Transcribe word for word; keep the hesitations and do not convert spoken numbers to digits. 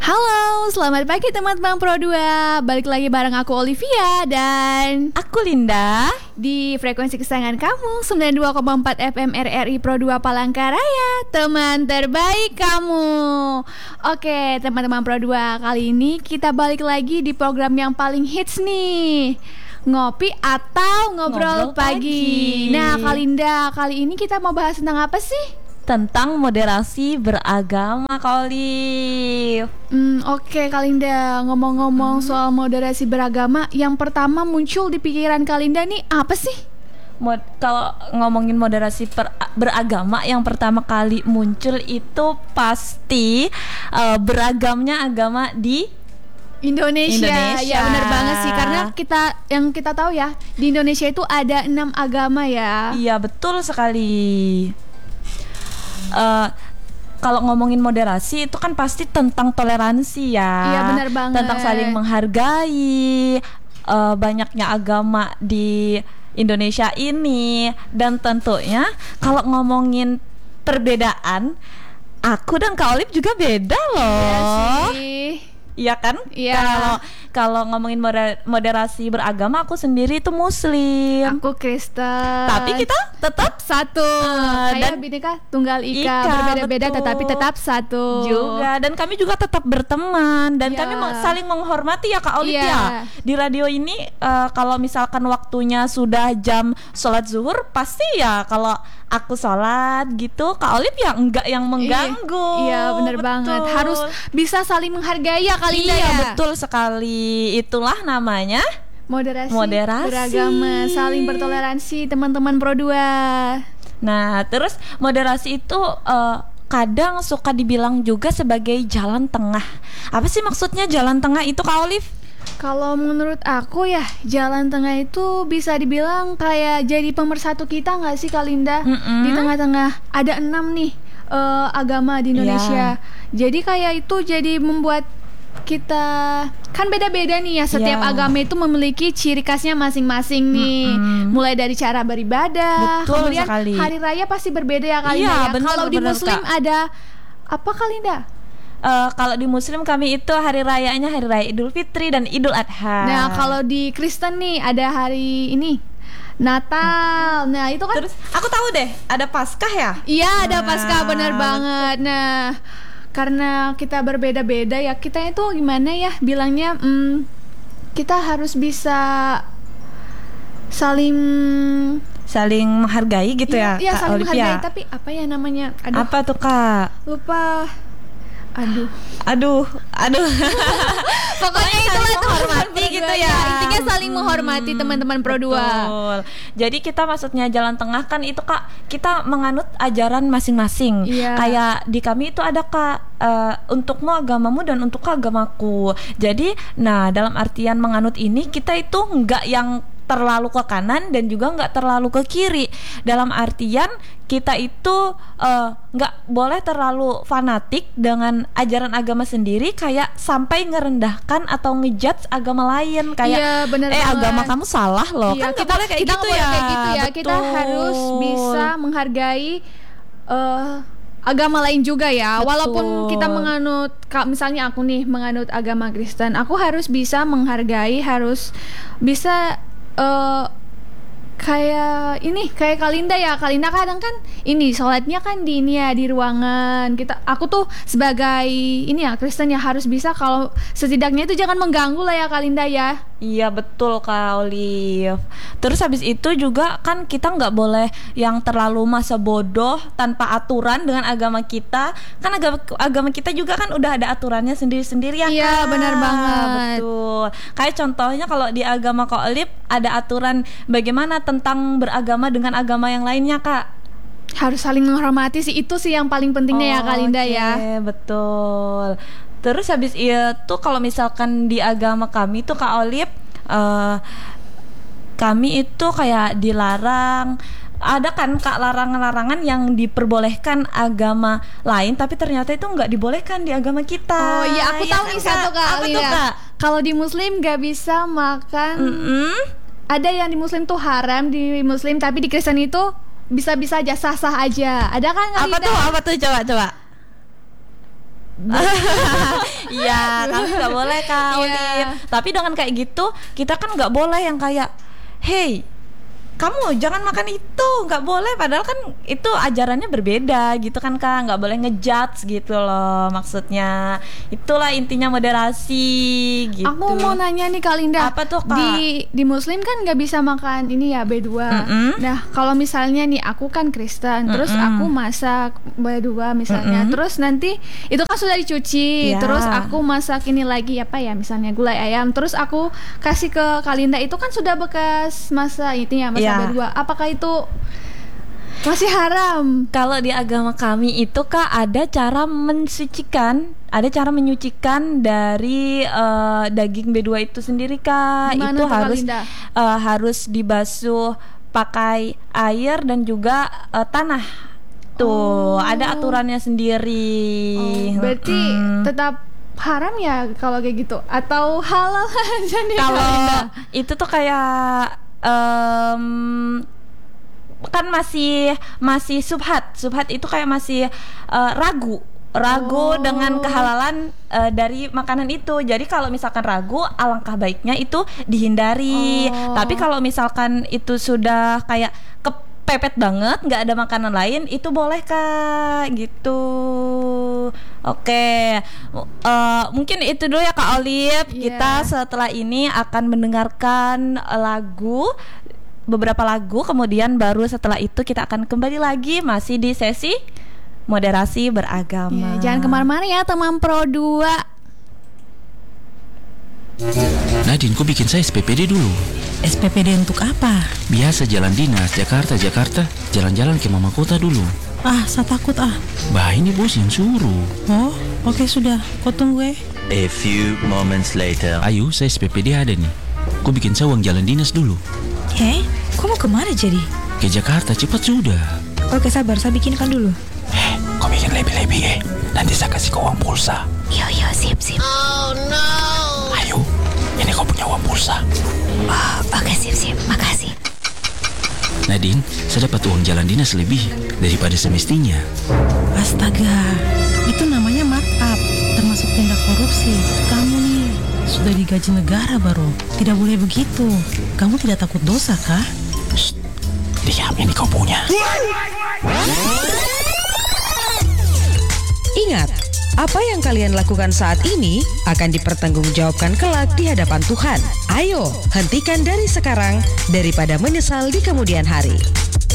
Halo, selamat pagi teman-teman Pro dua. Balik lagi bareng aku Olivia dan aku Linda di frekuensi kesayangan kamu sembilan puluh dua koma empat F M R R I Pro dua Palangkaraya, teman terbaik kamu. Oke, teman-teman Pro dua, kali ini kita balik lagi di program yang paling hits nih, ngopi atau ngobrol, ngobrol pagi. pagi. Nah, Kak Linda, kali ini kita mau bahas tentang apa sih? Tentang moderasi beragama, Kak Olive. Hmm, Oke, okay, Kak Linda, ngomong-ngomong hmm. soal moderasi beragama, yang pertama muncul di pikiran Kak Linda nih apa sih? Mod, kalau ngomongin moderasi per, beragama, yang pertama kali muncul itu pasti uh, beragamnya agama di Indonesia. Indonesia. Ya benar banget sih, karena kita yang kita tahu ya, di Indonesia itu ada enam agama ya. Iya, betul sekali. Uh, kalau ngomongin moderasi itu kan pasti tentang toleransi ya. Iya, benar banget. Tentang saling menghargai uh, banyaknya agama di Indonesia ini. Dan tentunya kalau ngomongin perbedaan, aku dan Kak Olive juga beda loh. Iya sih. Iya kan? Iya. Kalau kalau ngomongin moderasi beragama, aku sendiri itu Muslim. Aku Kristen. Tapi kita tetap satu. Uh, Kayak Bhinneka Tunggal Ika, Ika berbeda-beda betul. Tetapi tetap satu. Juga. Dan kami juga tetap berteman. Dan yeah. kami saling menghormati ya Kak Olive yeah. ya. Di radio ini uh, kalau misalkan waktunya sudah jam sholat zuhur, pasti ya kalau aku sholat gitu, Kak Olive ya enggak yang mengganggu. Iya, benar banget. Harus bisa saling menghargai ya Kak Linda. Iya, ya? betul sekali. Itulah namanya moderasi, moderasi beragama, saling bertoleransi, teman-teman Pro dua. Nah, terus moderasi itu uh, kadang suka dibilang juga sebagai jalan tengah. Apa sih maksudnya jalan tengah itu, Kak Olive? Kalau menurut aku ya, jalan tengah itu bisa dibilang kayak jadi pemersatu kita nggak sih Kak Linda? Mm-mm. Di tengah-tengah ada enam nih uh, agama di Indonesia. Yeah. Jadi kayak itu jadi membuat kita kan beda-beda nih ya, setiap yeah. agama itu memiliki ciri khasnya masing-masing nih. Mm-hmm. Mulai dari cara beribadah, betul kemudian sekali. Hari raya pasti berbeda ya Kak Linda. Yeah, ya. Kalau di Muslim Kak. Ada apa Kak Linda? Uh, kalau di Muslim kami itu hari rayanya hari raya Idul Fitri dan Idul Adha. Nah, kalau di Kristen nih ada hari ini Natal. Nah, itu kan terus aku tahu deh, ada Paskah ya? Iya, ada nah, Paskah, benar banget. Nah, karena kita berbeda-beda ya, kita itu gimana ya bilangnya, hmm, kita harus bisa saling saling menghargai gitu ya, ya, ya Kak saling Olivia. menghargai. Tapi apa ya namanya? Aduh, apa tuh Kak? Lupa. Aduh, aduh, aduh. Pokoknya itulah menghormati gitu ya. Intinya saling menghormati hmm, teman-teman Pro dua. Betul. Jadi kita maksudnya jalan tengah kan itu Kak, kita menganut ajaran masing-masing. Yeah. Kayak di kami itu ada Kak, uh, untukmu agamamu dan untukku agamaku. Jadi, nah dalam artian menganut ini kita itu enggak yang terlalu ke kanan dan juga nggak terlalu ke kiri. Dalam artian kita itu nggak uh, boleh terlalu fanatik dengan ajaran agama sendiri, kayak sampai ngerendahkan atau ngejudge agama lain kayak iya, bener eh banget. Agama kamu salah loh. Iya, Kan kita boleh kayak kita gitu boleh ya. Kayak gitu ya. Kita harus bisa menghargai uh, agama lain juga ya. Betul. Walaupun kita menganut, misalnya aku nih menganut agama Kristen, aku harus bisa menghargai, harus bisa Uh, kayak ini kayak Kalinda ya. Kalinda kadang kan ini sholatnya kan di ini ya, di ruangan kita. Aku tuh sebagai ini ya Kristen ya harus bisa, kalau setidaknya itu jangan mengganggu lah ya Kalinda ya. Iya betul Kak Olive. Terus habis itu juga kan kita nggak boleh yang terlalu masa bodoh tanpa aturan dengan agama kita. Kan agama agama kita juga kan udah ada aturannya sendiri-sendiri ya. Iya benar banget. Betul. Kayak contohnya kalau di agama Kak Olive ada aturan bagaimana tentang beragama dengan agama yang lainnya Kak. Harus saling menghormati sih, itu sih yang paling pentingnya oh, ya Kak Linda okay, ya. Betul. Terus habis itu kalau misalkan di agama kami tuh Kak Olive, uh, kami itu kayak dilarang. Ada kan Kak larangan-larangan yang diperbolehkan agama lain, tapi ternyata itu nggak dibolehkan di agama kita. Oh iya, aku ya tahu kan, nih satu Kak. Apa tuh Kak? Kalau di Muslim nggak bisa makan. Mm-hmm. Ada yang di Muslim tuh haram di Muslim, tapi di Kristen itu bisa-bisa aja, sah-sah aja. Ada kan? Apa tuh? Apa tuh? Coba coba. Iya, kami nggak boleh Kak Iya. Olive. Tapi dengan kayak gitu, kita kan nggak boleh yang kayak, hey, kamu jangan makan itu, nggak boleh. Padahal kan itu ajarannya berbeda gitu kan Kak, nggak boleh ngejudge gitu loh maksudnya. Itulah intinya moderasi gitu. Aku mau nanya nih Kak Linda. Apa tuh, Kak? Di di Muslim kan nggak bisa makan ini ya B dua. Mm-mm. Nah kalau misalnya nih aku kan Kristen, terus Mm-mm. aku masak B dua misalnya, Mm-mm. terus nanti itu kan sudah dicuci, Ya. terus aku masak ini lagi apa ya misalnya gulai ayam, terus aku kasih ke Kak Linda, itu kan sudah bekas masa itu ya masa Ya. B dua. Apakah itu masih haram? Kalau di agama kami itu Kak ada cara mensucikan, ada cara menyucikan dari eh, daging B dua itu sendiri Kak. Gimana Itu tuh, Kak harus Linda? eh, harus dibasuh pakai air dan juga eh, tanah. Tuh, Oh. ada aturannya sendiri. Oh, berarti Mm-mm. tetap haram ya kalau kayak gitu, atau halal aja nih Kak Kalau Linda? itu tuh kayak em, kan masih masih subhat. Subhat itu kayak masih eh, ragu ragu Oh. dengan kehalalan eh, dari makanan itu. Jadi kalau misalkan ragu, alangkah baiknya itu dihindari. Oh. Tapi kalau misalkan itu sudah kayak kepepet banget, nggak ada makanan lain, itu boleh Kak gitu. Oke, Eh, mungkin itu dulu ya Kak Olive. Iya. Kita setelah ini akan mendengarkan eh, lagu, beberapa lagu, kemudian baru setelah itu kita akan kembali lagi masih di sesi moderasi beragama. Ya, jangan kemana-mana ya teman Pro dua. Nadine, kau bikin saya S P P D dulu. S P P D untuk apa? Biasa jalan dinas, Jakarta-Jakarta, jalan-jalan ke mama kota dulu. Ah, saya takut ah. Bah, ini bos yang suruh. Oh, oke sudah. Kau tunggu eh. A few moments later. Ayo, saya S P P D ada nih. Kau bikin saya uang jalan dinas dulu. Eh, kau mau kemana jadi? Ke Jakarta, cepat sudah. Oke sabar, saya bikinkan dulu. Eh, kau bikin lebih-lebih eh. Nanti saya kasih kau uang pulsa. Yo yo, sip sip. Ayo, ini kau punya uang pulsa. Oh, oke sip sip, makasih. Nadine, saya dapat uang jalan dinas lebih daripada semestinya. Astaga, itu namanya markup, termasuk tindak korupsi. Kamu nih sudah digaji negara baru. Tidak boleh begitu. Kamu tidak takut dosa kah? Shh, diam, ini kau punya. Ingat, apa yang kalian lakukan saat ini akan dipertanggungjawabkan kelak di hadapan Tuhan. Ayo, hentikan dari sekarang daripada menyesal di kemudian hari.